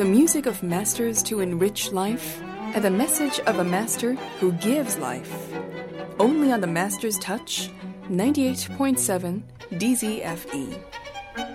the music of masters to enrich life, and the message of a master who gives life. Only on the Master's Touch, 98.7 DZFE.